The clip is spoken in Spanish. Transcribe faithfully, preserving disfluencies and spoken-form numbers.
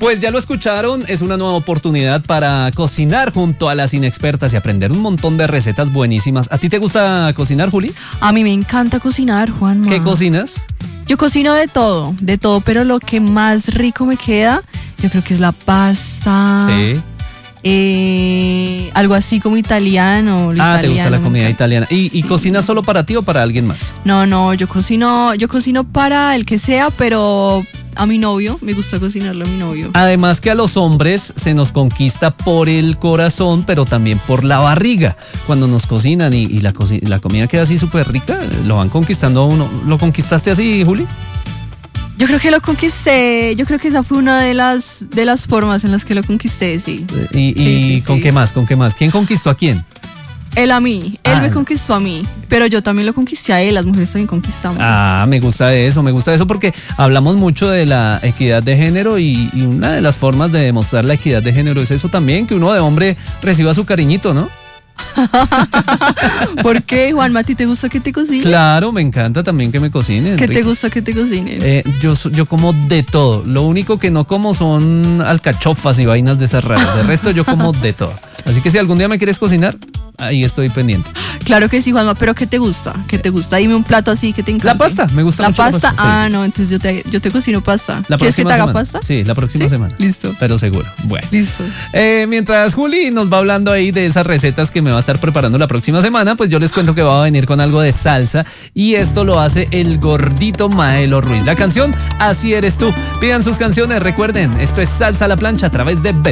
Pues ya lo escucharon, es una nueva oportunidad para cocinar junto a las inexpertas y aprender un montón de recetas buenísimas. ¿A ti te gusta cocinar, Juli? A mí me encanta cocinar, Juanma. ¿Qué cocinas? Yo cocino de todo, de todo, pero lo que más rico me queda, yo creo que es la pasta. Sí. Eh, algo así como italiano. Ah, ¿te gusta la comida encanta. italiana? ¿Y, Sí. ¿Y cocinas solo para ti o para alguien más? No, no, yo cocino, yo cocino para el que sea, pero a mi novio, me gusta cocinarle a mi novio. Además que a los hombres se nos conquista por el corazón, pero también por la barriga. Cuando nos cocinan y, y la, coci- la comida queda así súper rica, lo van conquistando a uno. ¿Lo conquistaste así, Juli? Yo creo que lo conquisté, yo creo que esa fue una de las de las formas en las que lo conquisté, sí. ¿Y, y Sí, sí, con sí. qué más? ¿Con qué más? ¿Quién conquistó a quién? Él a mí, él Ah, me no. conquistó a mí, pero yo también lo conquisté a él, las mujeres también conquistamos. Ah, me gusta eso, me gusta eso porque hablamos mucho de la equidad de género y, y una de las formas de demostrar la equidad de género es eso también, que uno de hombre reciba su cariñito, ¿no? ¿Por qué, Juanma, a ti te gusta que te cocinen? Claro, me encanta también que me cocinen. ¿Qué te rico. gusta que te cocinen? Eh, yo, so- yo como de todo. Lo único que no como son alcachofas y vainas de esas raras. De resto yo como de todo. Así que si algún día me quieres cocinar, ahí estoy pendiente. Claro que sí, Juanma, pero ¿qué te gusta? ¿Qué te gusta? Dime un plato así que te encanta. La pasta, me gusta ¿La mucho la pasta? pasta, sí, ah, sí, no, entonces yo te, yo te cocino pasta. La ¿Quieres que próxima te haga semana. pasta? Sí, la próxima ¿Sí? semana. Listo. Pero seguro. Bueno. Listo. Eh, mientras Juli nos va hablando ahí de esas recetas que me va a estar preparando la próxima semana, pues yo les cuento que va a venir con algo de salsa y esto lo hace el gordito Maelo Ruiz. La canción Así Eres Tú. Pidan sus canciones, recuerden, esto es Salsa a la Plancha a través de Best.